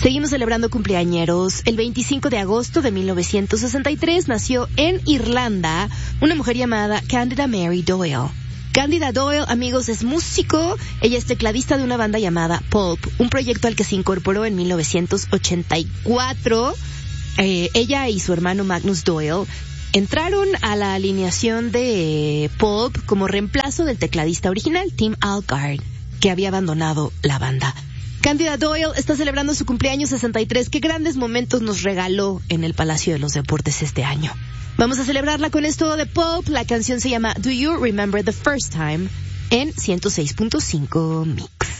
Seguimos celebrando cumpleañeros. El 25 de agosto de 1963 nació en Irlanda una mujer llamada Candida Mary Doyle. Candida Doyle, amigos, es músico. Ella es tecladista de una banda llamada Pulp, un proyecto al que se incorporó en 1984. Ella y su hermano Magnus Doyle entraron a la alineación de Pulp como reemplazo del tecladista original, Tim Algard, que había abandonado la banda. Candida Doyle está celebrando su cumpleaños 63. Qué grandes momentos nos regaló en el Palacio de los Deportes este año. Vamos a celebrarla con esto de Pulp. La canción se llama Do You Remember the First Time en 106.5 Mix.